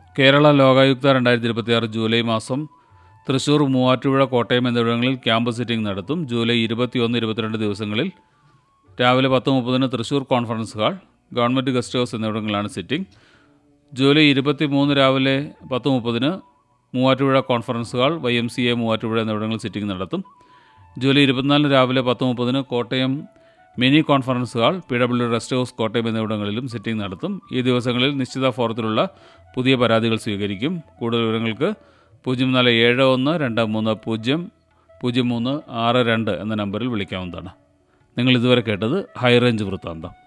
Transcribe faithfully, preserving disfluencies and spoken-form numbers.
കേരള ലോകായുക്ത രണ്ടായിരത്തി ഇരുപത്തിയാറ് ജൂലൈ മാസം തൃശ്ശൂർ, മൂവാറ്റുപുഴ, കോട്ടയം എന്നിവിടങ്ങളിൽ ക്യാമ്പ് സിറ്റിംഗ് നടത്തും. ജൂലൈ ഇരുപത്തിയൊന്ന് ഇരുപത്തിരണ്ട് ദിവസങ്ങളിൽ രാവിലെ പത്ത് മുപ്പതിന് Thrissur conference hall, government guest house എന്നിവിടങ്ങളിലാണ് സിറ്റിംഗ്. ജൂലൈ ഇരുപത്തി മൂന്ന് രാവിലെ പത്ത് മുപ്പതിന് Muvattupuzha conference hall, Y M C A Muvattupuzha എന്നിവിടങ്ങളിൽ സിറ്റിംഗ് നടത്തും. ജൂലൈ ഇരുപത്തിനാലിന് രാവിലെ പത്ത് മുപ്പതിന് Kottayam mini conference hall, P W rest house Kottayam എന്നിവിടങ്ങളിലും സിറ്റിംഗ് നടത്തും. ഈ ദിവസങ്ങളിൽ നിശ്ചിത ഫോറത്തിലുള്ള പുതിയ പരാതികൾ സ്വീകരിക്കും. കൂടുതൽ വിവരങ്ങൾക്ക് പൂജ്യം നാല് ഏഴ് ഒന്ന് രണ്ട് മൂന്ന് പൂജ്യം പൂജ്യം മൂന്ന് ആറ് രണ്ട് എന്ന നമ്പറിൽ വിളിക്കാവുന്നതാണ്. നിങ്ങൾ ഇതുവരെ കേട്ടത് ഹൈറേഞ്ച് വൃത്താന്തം.